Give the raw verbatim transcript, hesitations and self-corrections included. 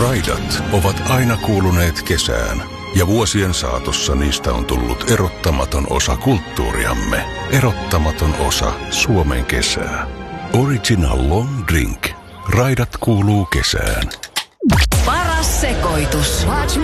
Raidat ovat aina kuuluneet kesään, ja vuosien saatossa niistä on tullut erottamaton osa kulttuuriamme. Erottamaton osa Suomen kesää. Original Long Drink. Raidat kuuluu kesään. Paras sekoitus.